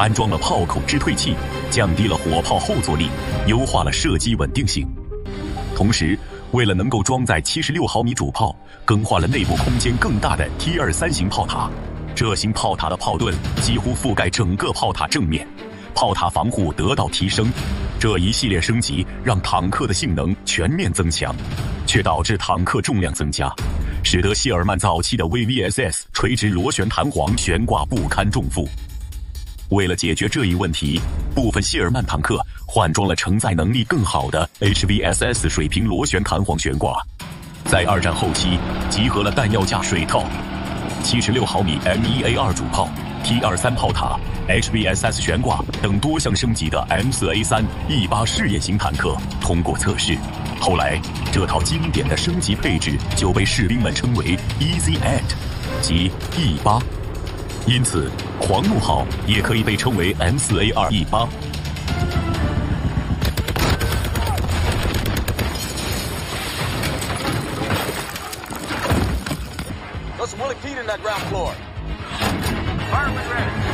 安装了炮口支退器，降低了火炮后坐力，优化了射击稳定性。同时，为了能够装载76毫米主炮，更换了内部空间更大的 T23型炮塔。这型炮塔的炮盾几乎覆盖整个炮塔正面，炮塔防护得到提升。这一系列升级让坦克的性能全面增强，却导致坦克重量增加，使得谢尔曼早期的 VVSS 垂直螺旋弹簧悬挂不堪重负。为了解决这一问题，部分谢尔曼坦克换装了承载能力更好的 HVSS 水平螺旋弹簧悬挂。在二战后期，集合了弹药架水套、76毫米 M1A2 主炮、T23炮塔、HVSS 悬挂等多项升级的 M4A3 E8试验型坦克通过测试。后来，这套经典的升级配置就被士兵们称为 Easy Add， 即 E8。因此，狂怒号也可以被称为 M4A2 E8。 Got some Willie Pete in that ground floor. Fireman ready.